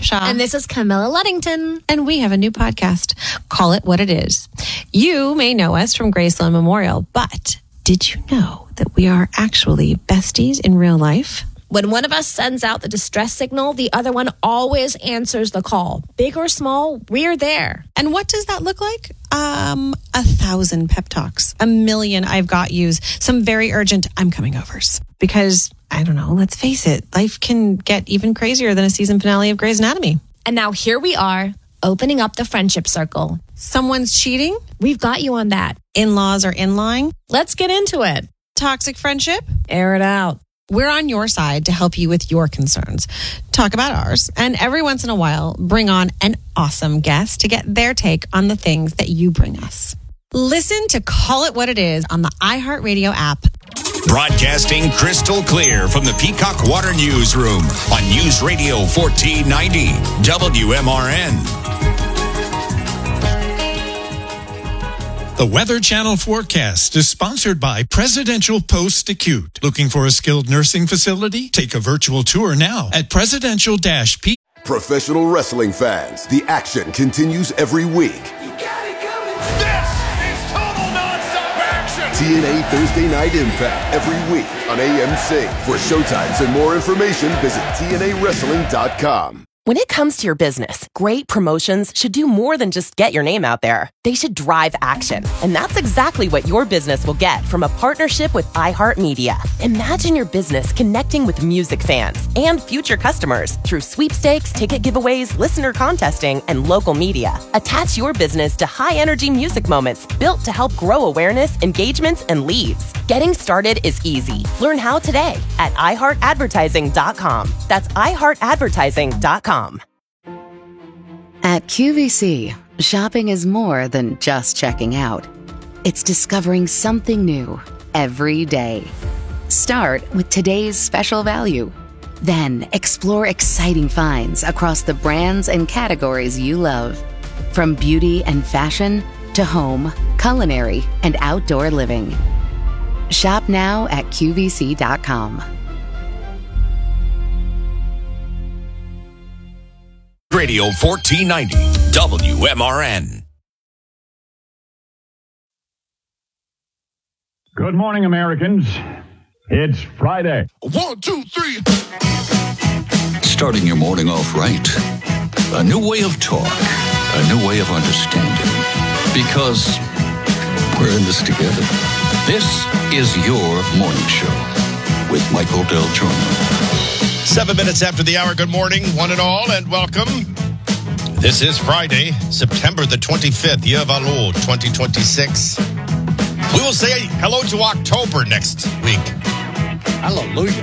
Shaw. And this is Camilla Luddington. And we have a new podcast. Call It What It Is. You may know us from Graceland Memorial, but did you know that we are actually besties in real life? When one of us sends out the distress signal, the other one always answers the call. Big or small, we're there. And what does that look like? 1,000 pep talks, 1 million I've got yous, some very urgent I'm coming overs. Because, I don't know, let's face it, life can get even crazier than a season finale of Grey's Anatomy. And now here we are, opening up the friendship circle. Someone's cheating? We've got you on that. In-laws are in-lying? Let's get into it. Toxic friendship? Air it out. We're on your side to help you with your concerns. Talk about ours, and every once in a while, bring on an awesome guest to get their take on the things that you bring us. Listen to Call It What It Is on the iHeartRadio app. Broadcasting crystal clear from the Peacock Water Newsroom on News Radio 1490 WMRN. The Weather Channel forecast is sponsored by Presidential Post Acute. Looking for a skilled nursing facility? Take a virtual tour now at presidential-p. Professional wrestling fans, the action continues every week. You got it coming. This is total nonstop action. TNA Thursday Night Impact every week on AMC. For showtimes and more information, visit TNAWrestling.com. When it comes to your business, great promotions should do more than just get your name out there. They should drive action. And that's exactly what your business will get from a partnership with iHeartMedia. Imagine your business connecting with music fans and future customers through sweepstakes, ticket giveaways, listener contesting, and local media. Attach your business to high-energy music moments built to help grow awareness, engagements, and leads. Getting started is easy. Learn how today at iHeartAdvertising.com. That's iHeartAdvertising.com. At QVC, shopping is more than just checking out. It's discovering something new every day. Start with today's special value. Then explore exciting finds across the brands and categories you love. From beauty and fashion to home, culinary, and outdoor living. Shop now at QVC.com. Radio 1490 WMRN. Good morning, Americans. It's Friday. 1, 2, 3. Starting your morning off right. A new way of talk. A new way of understanding. Because we're in this together. This is your morning show with Michael Del Giorno. 7 minutes after the hour. Good morning, one and all, and welcome. This is Friday, September the 25th, year of our Lord, 2026. We will say hello to October next week. Hallelujah.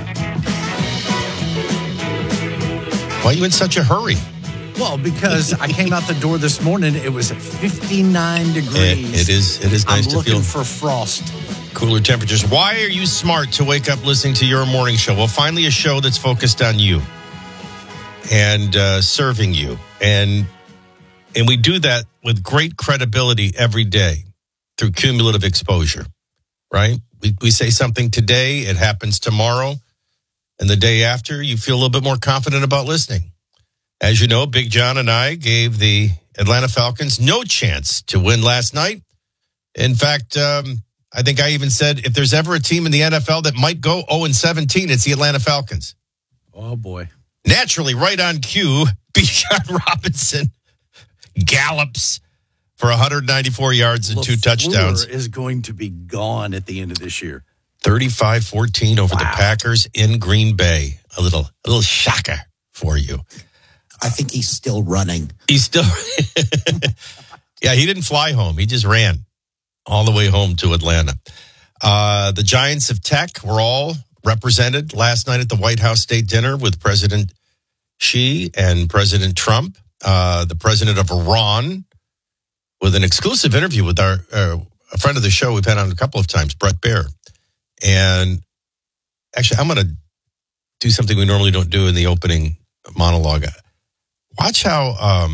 Why are you in such a hurry? Well, because I came out the door this morning, it was at 59 degrees. It is nice to feel. I'm looking for frost. Cooler temperatures. Why are you smart to wake up listening to your morning show? Well, finally a show that's focused on you and serving you. And we do that with great credibility every day through cumulative exposure, right? We say something today, it happens tomorrow, and the day after, you feel a little bit more confident about listening. As you know, Big John and I gave the Atlanta Falcons no chance to win last night. In fact, I think I even said if there's ever a team in the NFL that might go 0-17, it's the Atlanta Falcons. Oh, boy. Naturally, right on cue, Bijan Robinson gallops for 194 yards and 2 touchdowns. Is going to be gone at the end of this year. 35-14 over the Packers in Green Bay. A little shocker for you. I think he's still running. He's still... Yeah, he didn't fly home. He just ran all the way home to Atlanta. The Giants of Tech were all represented last night at the White House State Dinner with President Xi and President Trump, the president of Iran, with an exclusive interview with our a friend of the show we've had on a couple of times, Brett Baer. And actually, I'm going to do something we normally don't do in the opening monologue. Watch how,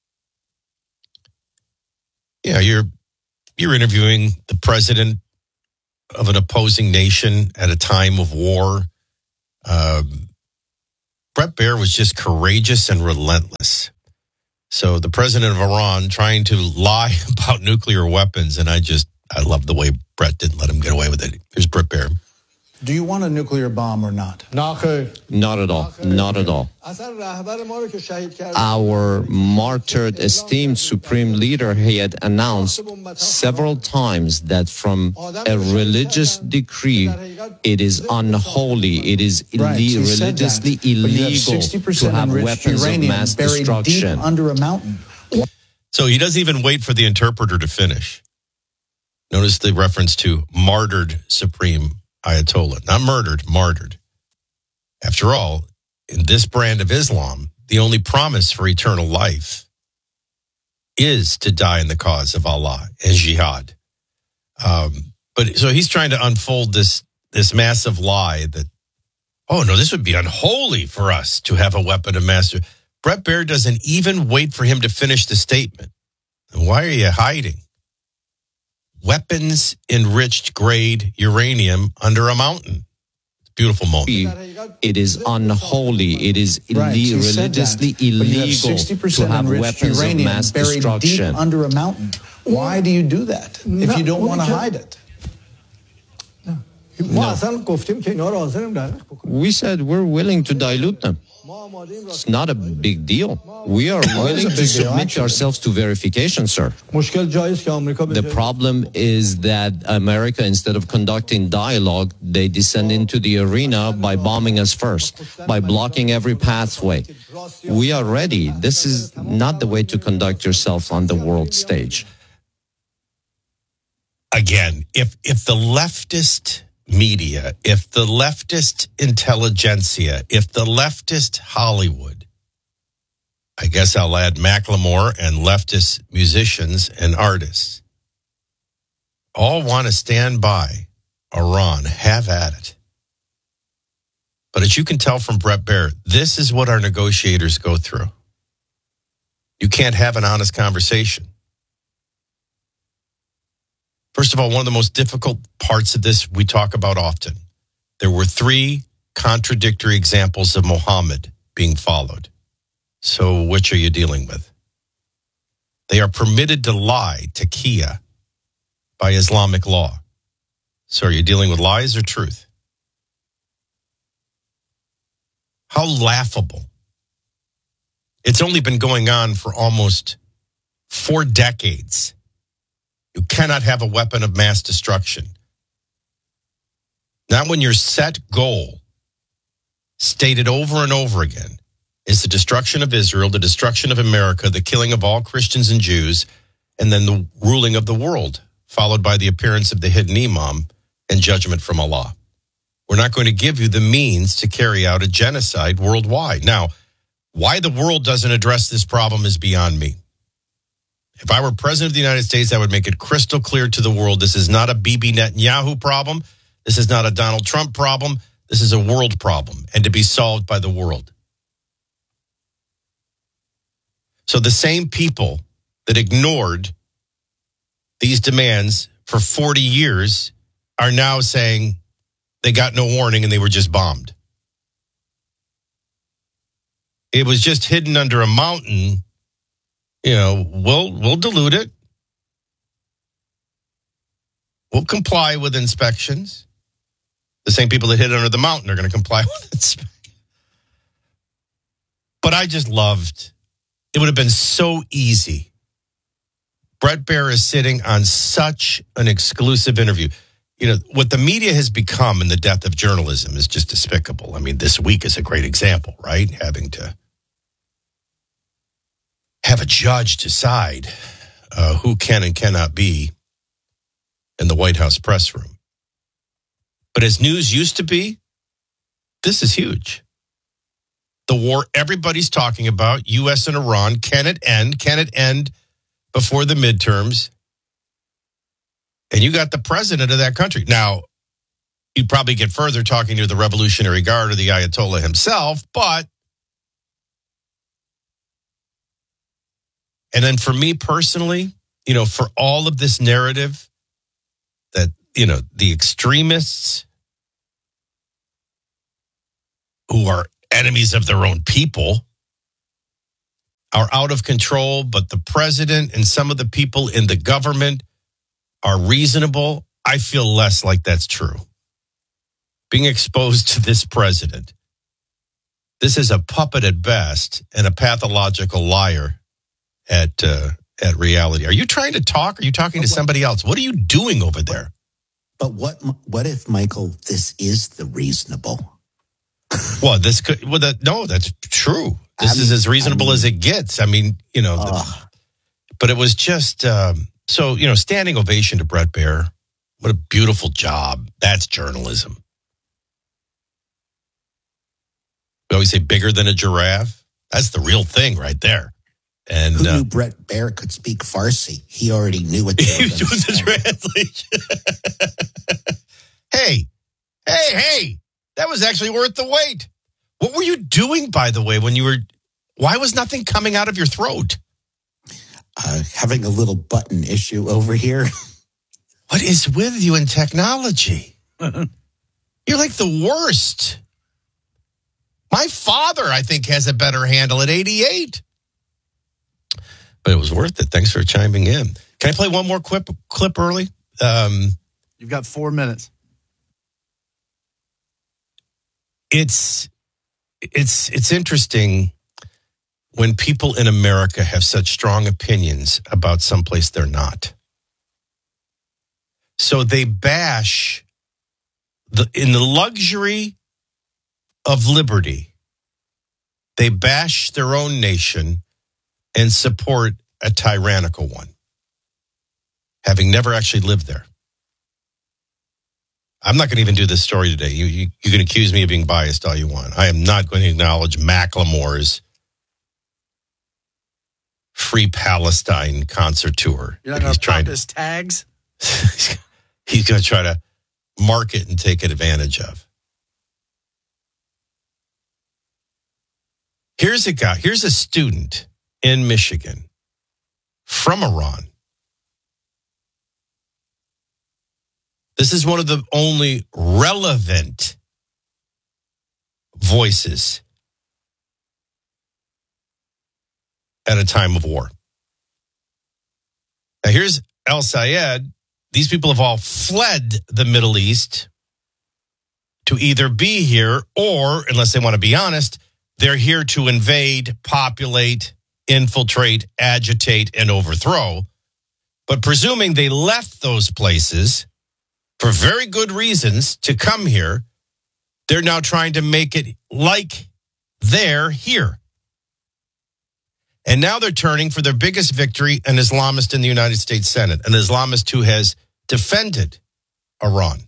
you're interviewing the president of an opposing nation at a time of war. Brett Baer was just courageous and relentless. So the president of Iran trying to lie about nuclear weapons, and I love the way Brett didn't let him get away with it. Here's Brett Baer. Do you want a nuclear bomb or not? Not at all. Not at all. Our martyred, esteemed supreme leader, he had announced several times that from a religious decree, it is unholy, it is religiously illegal to have weapons of mass destruction. Under a mountain. So he doesn't even wait for the interpreter to finish. Notice the reference to martyred supreme Ayatollah. Not murdered, martyred. After all, in this brand of Islam, the only promise for eternal life is to die in the cause of Allah and jihad. But so he's trying to unfold this massive lie that, oh no, this would be unholy for us to have a weapon of mass. Brett Baer doesn't even wait for him to finish the statement. And why are you hiding? Weapons enriched grade uranium under a mountain. It's a beautiful moment. It is unholy. It is religiously illegal to have weapons of mass destruction. Deep under a mountain. Why do you do that if you don't want to hide it? No. We said we're willing to dilute them. It's not a big deal. We are willing to submit ourselves to verification, sir. The problem is that America, instead of conducting dialogue, they descend into the arena by bombing us first, by blocking every pathway. We are ready. This is not the way to conduct yourself on the world stage. Again, if the leftist media, if the leftist intelligentsia, if the leftist Hollywood, I guess I'll add Macklemore and leftist musicians and artists, all want to stand by Iran, have at it. But as you can tell from Brett Baer, this is what our negotiators go through. You can't have an honest conversation. First of all, one of the most difficult parts of this we talk about often. There were 3 contradictory examples of Muhammad being followed. So which are you dealing with? They are permitted to lie, taqiyya, by Islamic law. So are you dealing with lies or truth? How laughable. It's only been going on for almost 4 decades. You cannot have a weapon of mass destruction. Not when your set goal, stated over and over again, is the destruction of Israel, the destruction of America, the killing of all Christians and Jews, and then the ruling of the world, followed by the appearance of the hidden imam and judgment from Allah. We're not going to give you the means to carry out a genocide worldwide. Now, why the world doesn't address this problem is beyond me. If I were president of the United States, I would make it crystal clear to the world this is not a Bibi Netanyahu problem. This is not a Donald Trump problem. This is a world problem and to be solved by the world. So the same people that ignored these demands for 40 years are now saying they got no warning and they were just bombed. It was just hidden under a mountain. You know, we'll dilute it. We'll comply with inspections. The same people that hid it under the mountain are going to comply with inspections. But I just loved, it would have been so easy. Brett Baer is sitting on such an exclusive interview. You know, what the media has become in the death of journalism is just despicable. I mean, this week is a great example, right? Having to have a judge decide who can and cannot be in the White House press room. But as news used to be, this is huge. The war everybody's talking about, U.S. and Iran, can it end? Can it end before the midterms? And you got the president of that country. Now, you'd probably get further talking to the Revolutionary Guard or the Ayatollah himself, but and then for me personally, you know, for all of this narrative that, you know, the extremists who are enemies of their own people, are out of control, but the president and some of the people in the government are reasonable. I feel less like that's true. Being exposed to this president, this is a puppet at best and a pathological liar at reality. Are you trying to talk? Are you talking to somebody else? What are you doing over there? But what if, Michael, this is the reasonable? Well, this could. Well, no, that's true. This is as reasonable as it gets. I mean, but it was just standing ovation to Bret Baier. What a beautiful job. That's journalism. We always say bigger than a giraffe. That's the real thing right there. And who knew Bret Baier could speak Farsi? He already knew what they were he was doing the translation. Hey, that was actually worth the wait. What were you doing, by the way, why was nothing coming out of your throat? Having a little button issue over here. What is with you in technology? You're like the worst. My father, I think, has a better handle at 88. But it was worth it. Thanks for chiming in. Can I play one more clip early? You've got 4 minutes. It's interesting when people in America have such strong opinions about someplace they're not. So they bash in the luxury of liberty, they bash their own nation and support a tyrannical one, having never actually lived there. I'm not going to even do this story today. You can accuse me of being biased all you want. I am not going to acknowledge Macklemore's Free Palestine concert tour. You're not going to pop his tags? He's going to try to market and take advantage of. Here's a student in Michigan from Iran. This is one of the only relevant voices at a time of war. Now here's El Sayed. These people have all fled the Middle East to either be here or, unless they want to be honest, they're here to invade, populate, infiltrate, agitate, and overthrow. But presuming they left those places for very good reasons to come here, they're now trying to make it like they're here. And now they're turning for their biggest victory, an Islamist in the United States Senate, an Islamist who has defended Iran.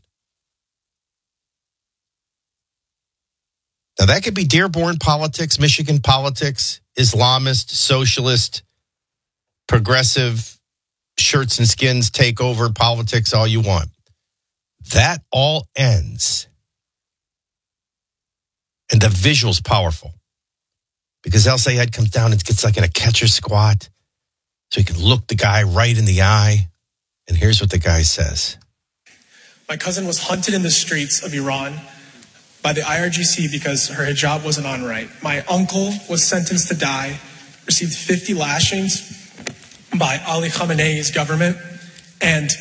Now, that could be Dearborn politics, Michigan politics, Islamist, socialist, progressive, shirts and skins, takeover politics, all you want. That all ends. And the visual's powerful. Because El Sayed comes down and gets like in a catcher squat so he can look the guy right in the eye. And here's what the guy says. My cousin was hunted in the streets of Iran by the IRGC because her hijab wasn't on right. My uncle was sentenced to die, received 50 lashings by Ali Khamenei's government. And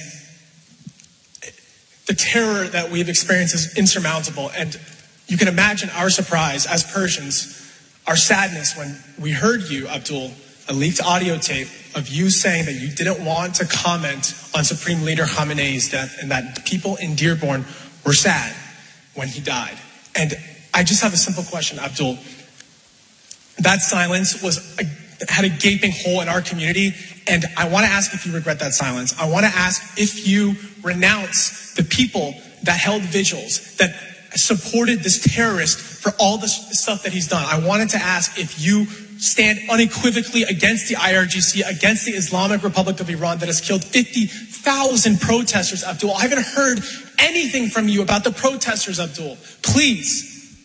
the terror that we've experienced is insurmountable. And you can imagine our surprise as Persians, our sadness when we heard you, Abdul, a leaked audio tape of you saying that you didn't want to comment on Supreme Leader Khamenei's death and that people in Dearborn were sad when he died. And I just have a simple question, Abdul. That silence had a gaping hole in our community, and I want to ask if you regret that silence. I want to ask if you renounce the people that held vigils, that supported this terrorist for all the stuff that he's done. I wanted to ask if you stand unequivocally against the IRGC, against the Islamic Republic of Iran that has killed 50,000 protesters, Abdul. I haven't heard anything from you about the protesters, Abdul. Please.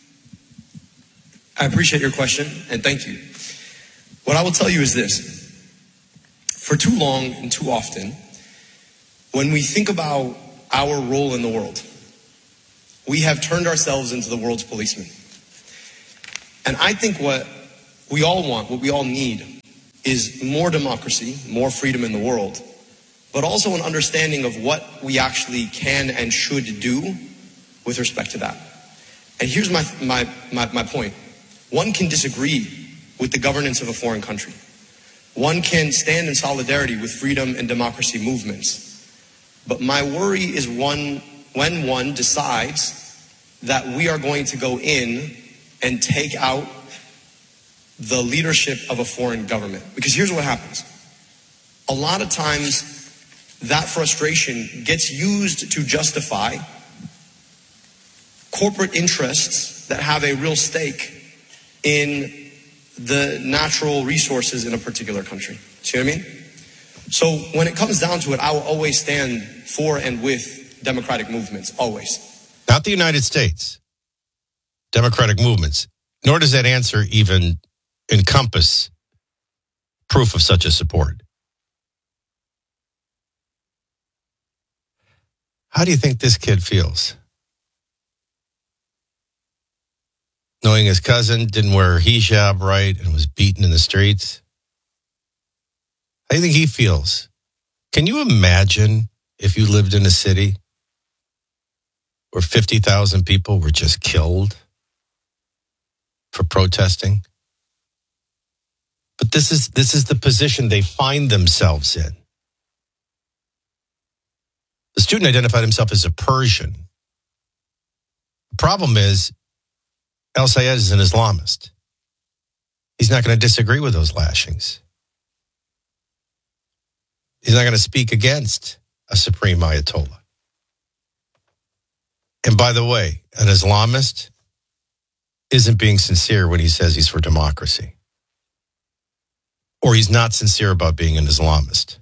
I appreciate your question, and thank you. What I will tell you is this. For too long and too often, when we think about our role in the world, we have turned ourselves into the world's policemen. And I think what we all want, what we all need, is more democracy, more freedom in the world, but also an understanding of what we actually can and should do with respect to that. And here's my point. One can disagree with the governance of a foreign country. One can stand in solidarity with freedom and democracy movements. But my worry is when one decides that we are going to go in and take out the leadership of a foreign government. Because here's what happens. A lot of times that frustration gets used to justify corporate interests that have a real stake in the natural resources in a particular country. See what I mean? So when it comes down to it, I will always stand for and with democratic movements, always. Not the United States. Democratic movements. Nor does that answer even encompass proof of such a support. How do you think this kid feels? Knowing his cousin didn't wear hijab right and was beaten in the streets. How do you think he feels? Can you imagine if you lived in a city where 50,000 people were just killed for protesting? But this is the position they find themselves in. The student identified himself as a Persian. The problem is, El Sayed is an Islamist. He's not going to disagree with those lashings. He's not going to speak against a supreme Ayatollah. And by the way, an Islamist isn't being sincere when he says he's for democracy. Or he's not sincere about being an Islamist.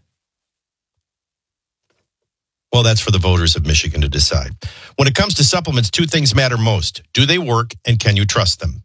Well, that's for the voters of Michigan to decide. When it comes to supplements, two things matter most. Do they work, and can you trust them?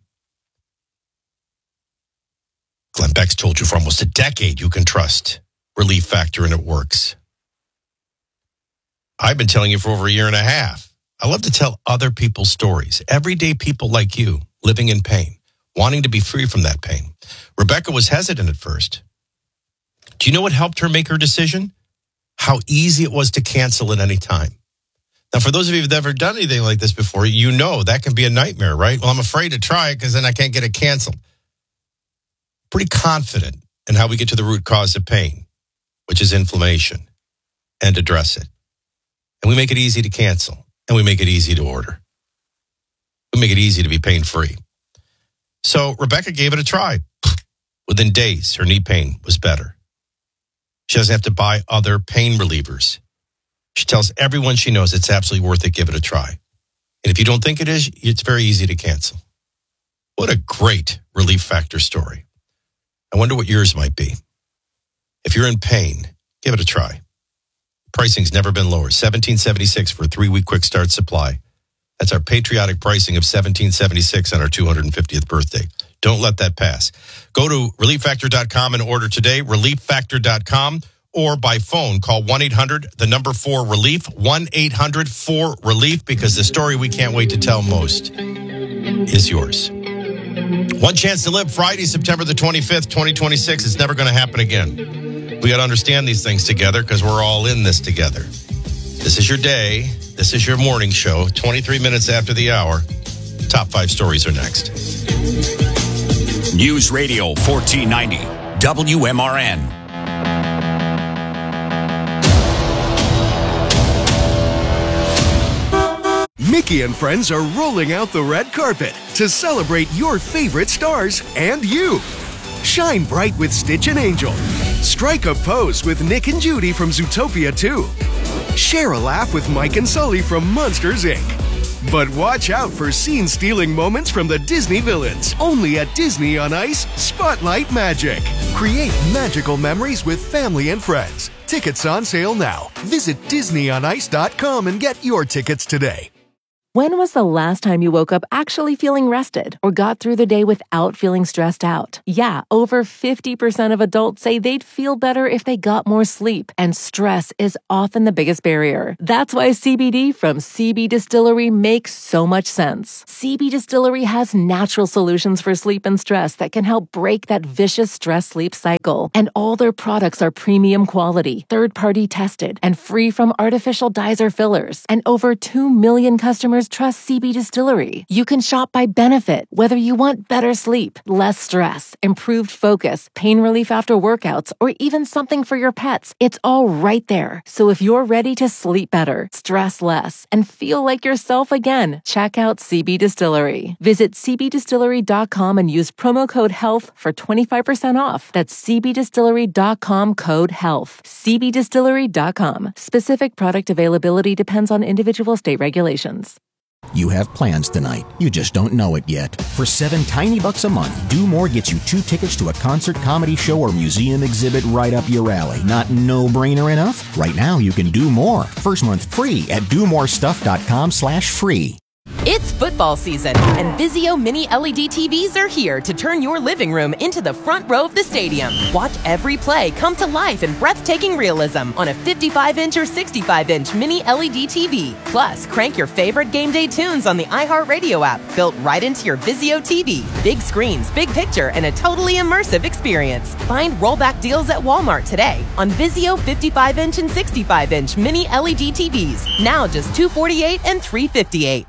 Glenn Beck's told you for almost a decade you can trust Relief Factor and it works. I've been telling you for over a year and a half. I love to tell other people's stories. Everyday people like you living in pain, wanting to be free from that pain. Rebecca was hesitant at first. Do you know what helped her make her decision? How easy it was to cancel at any time. Now, for those of you who've never done anything like this before, you know that can be a nightmare, right? Well, I'm afraid to try it because then I can't get it canceled. Pretty confident in how we get to the root cause of pain, which is inflammation, and address it. And we make it easy to cancel, and we make it easy to order. We make it easy to be pain-free. So Rebecca gave it a try. Within days, her knee pain was better. She doesn't have to buy other pain relievers. She tells everyone she knows it's absolutely worth it. Give it a try. And if you don't think it is, it's very easy to cancel. What a great Relief Factor story. I wonder what yours might be. If you're in pain, give it a try. Pricing's never been lower. $17.76 for a 3-week quick start supply. That's our patriotic pricing of $17.76 on our 250th birthday. Don't let that pass. Go to ReliefFactor.com and order today, ReliefFactor.com, or by phone, call 1-800-4-RELIEF, 1-800-4-RELIEF, because the story we can't wait to tell most is yours. One Chance to Live, Friday, September the 25th, 2026. It's never going to happen again. We got to understand these things together because we're all in this together. This is your day. This is your morning show. 23 minutes after the hour. Top 5 stories are next. News Radio 1490, WMRN. Mickey and friends are rolling out the red carpet to celebrate your favorite stars and you. Shine bright with Stitch and Angel. Strike a pose with Nick and Judy from Zootopia 2. Share a laugh with Mike and Sully from Monsters, Inc. But watch out for scene-stealing moments from the Disney villains. Only at Disney on Ice, Spotlight Magic. Create magical memories with family and friends. Tickets on sale now. Visit DisneyOnIce.com and get your tickets today. When was the last time you woke up actually feeling rested or got through the day without feeling stressed out? Yeah, over 50% of adults say they'd feel better if they got more sleep, and stress is often the biggest barrier. That's why CBD from CB Distillery makes so much sense. CB Distillery has natural solutions for sleep and stress that can help break that vicious stress-sleep cycle. And all their products are premium quality, third-party tested, and free from artificial dyes or fillers. And over 2 million customers trust CB Distillery. You can shop by benefit, whether you want better sleep, less stress, improved focus, pain relief after workouts, or even something for your pets. It's all right there. So if you're ready to sleep better, stress less, and feel like yourself again, check out CB Distillery. Visit cbdistillery.com and use promo code HEALTH for 25% off. That's cbdistillery.com, code HEALTH. cbdistillery.com. Specific product availability depends on individual state regulations. You have plans tonight. You just don't know it yet. For $7 tiny bucks a month, Do More gets you 2 tickets to a concert, comedy show, or museum exhibit right up your alley. Not no-brainer enough? Right now, you can do more. First month free at domorestuff.com/free. It's football season, and Vizio Mini LED TVs are here to turn your living room into the front row of the stadium. Watch every play come to life in breathtaking realism on a 55-inch or 65-inch Mini LED TV. Plus, crank your favorite game day tunes on the iHeartRadio app, built right into your Vizio TV. Big screens, big picture, and a totally immersive experience. Find rollback deals at Walmart today on Vizio 55-inch and 65-inch Mini LED TVs. Now just $248 and $358.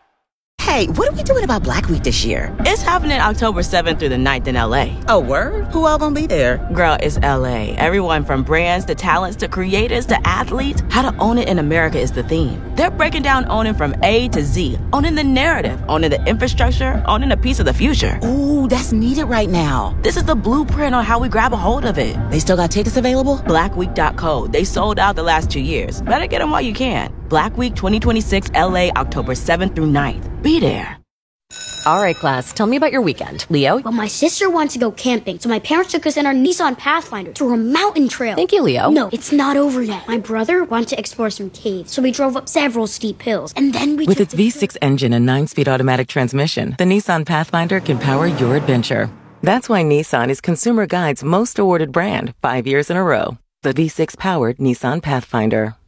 Hey, what are we doing about Black Week this year? It's happening October 7th through the 9th in LA. Oh, word? Who all gonna be there? Girl, it's LA. Everyone from brands to talents to creators to athletes. How to own it in America is the theme. They're breaking down owning from A to Z. Owning the narrative, owning the infrastructure, owning a piece of the future. Ooh, that's needed right now. This is the blueprint on how we grab a hold of it. They still got tickets available? Blackweek.co. They sold out the last 2 years. Better get them while you can. Black Week 2026 LA, October 7th through 9th. Be there. All right, class, tell me about your weekend. Leo? Well, my sister wants to go camping, so my parents took us in our Nissan Pathfinder through a mountain trail. Thank you, Leo. No, it's not over yet. My brother wanted to explore some caves, so we drove up several steep hills, and then With its V6 engine and 9-speed automatic transmission, the Nissan Pathfinder can power your adventure. That's why Nissan is Consumer Guide's most awarded brand 5 years in a row. The V6-powered Nissan Pathfinder.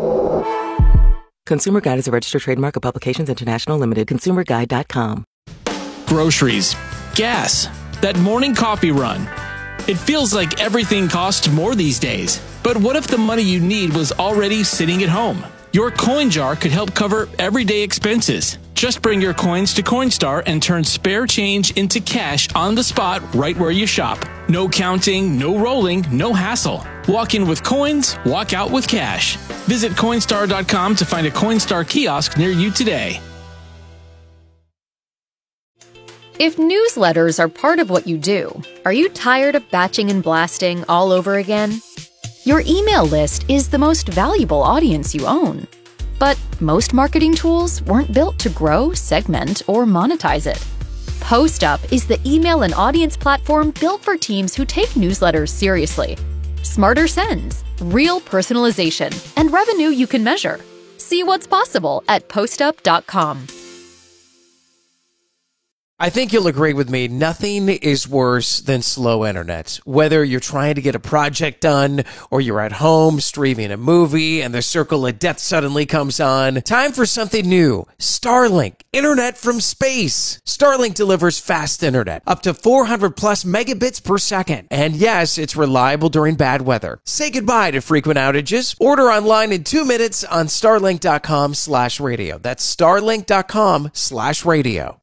Consumer Guide is a registered trademark of Publications International Limited. ConsumerGuide.com. Groceries, gas, that morning coffee run. It feels like everything costs more these days. But what if the money you need was already sitting at home? Your coin jar could help cover everyday expenses. Just bring your coins to Coinstar and turn spare change into cash on the spot right where you shop. No counting, no rolling, no hassle. Walk in with coins, walk out with cash. Visit Coinstar.com to find a Coinstar kiosk near you today. If newsletters are part of what you do, are you tired of batching and blasting all over again? Your email list is the most valuable audience you own. But most marketing tools weren't built to grow, segment, or monetize it. PostUp is the email and audience platform built for teams who take newsletters seriously. Smarter sends, real personalization, and revenue you can measure. See what's possible at postup.com. I think you'll agree with me, nothing is worse than slow internet. Whether you're trying to get a project done or you're at home streaming a movie and the circle of death suddenly comes on, time for something new. Starlink, internet from space. Starlink delivers fast internet, up to 400 plus megabits per second. And yes, it's reliable during bad weather. Say goodbye to frequent outages. Order online in 2 minutes on starlink.com/radio. That's starlink.com/radio.